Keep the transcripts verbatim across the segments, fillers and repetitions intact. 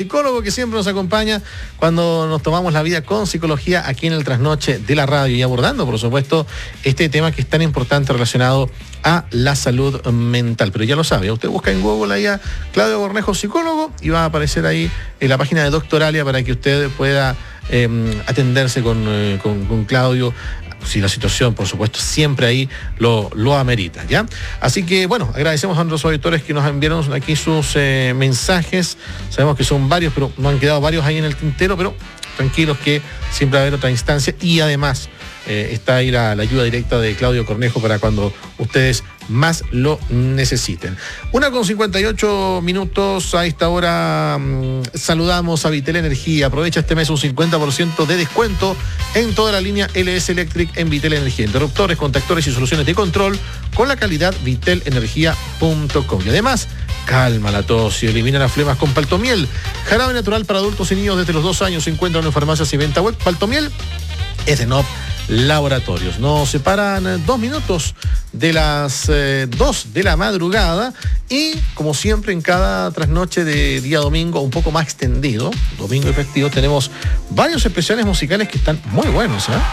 psicólogo que siempre nos acompaña cuando nos tomamos la vida con psicología aquí en el Trasnoche de la Radio y abordando, por supuesto, este tema que es tan importante relacionado a la salud mental. Pero ya lo sabe, usted busca en Google ahí a Claudio Cornejo, psicólogo, y va a aparecer ahí en la página de Doctoralia para que usted pueda eh, atenderse con, eh, con, con Claudio, si la situación, por supuesto, siempre ahí lo, lo amerita, ¿ya? Así que, bueno, agradecemos a nuestros auditores que nos enviaron aquí sus eh, mensajes. Sabemos que son varios, pero no han quedado varios ahí en el tintero, pero tranquilos que siempre va a haber otra instancia y además eh, está ahí la, la ayuda directa de Claudio Cornejo para cuando ustedes más lo necesiten. Una con cincuenta y ocho minutos a esta hora. Mmm, saludamos a Vitel Energía. Aprovecha este mes un cincuenta por ciento de descuento en toda la línea L S Electric en Vitel Energía. Interruptores, contactores y soluciones de control con la calidad vitel energía punto com. Y además, calma la tos y elimina las flemas con Paltomiel. Jarabe natural para adultos y niños desde los dos años. Se encuentran en farmacias y venta web. Paltomiel es de N O P Laboratorios. Nos separan dos minutos de las eh, dos de la madrugada y, como siempre, en cada trasnoche de día domingo, un poco más extendido, domingo y festivo, tenemos varios especiales musicales que están muy buenos, ¿eh?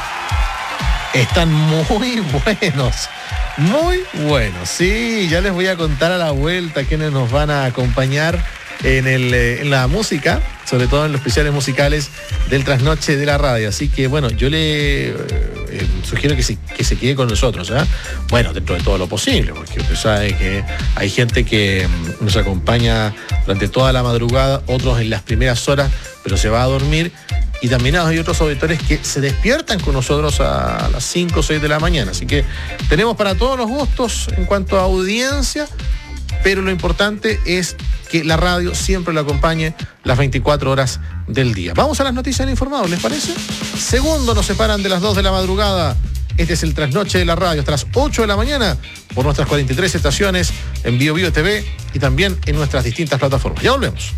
Están muy buenos. Muy buenos. Sí, ya les voy a contar a la vuelta quiénes nos van a acompañar en, el, en la música, sobre todo en los especiales musicales del Trasnoche de la Radio. Así que, bueno, yo le eh, sugiero que se, que se quede con nosotros, ¿eh? Bueno, dentro de todo lo posible, porque usted sabe que hay gente que nos acompaña durante toda la madrugada, otros en las primeras horas, pero se va a dormir. Y también hay otros auditores que se despiertan con nosotros a las cinco o seis de la mañana. Así que tenemos para todos los gustos en cuanto a audiencia, pero lo importante es que la radio siempre lo acompañe las veinticuatro horas del día. Vamos a las noticias del informado, ¿les parece? Segundo nos separan de las dos de la madrugada. Este es el Trasnoche de la Radio hasta las ocho de la mañana por nuestras cuarenta y tres estaciones en Bio Bio T V y también en nuestras distintas plataformas. Ya volvemos.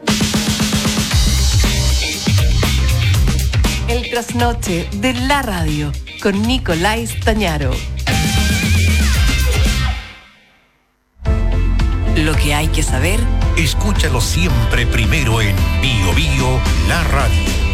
El Trasnoche de la Radio con Nicolás Tañaro. Lo que hay que saber, escúchalo siempre primero en Bio Bio, la radio.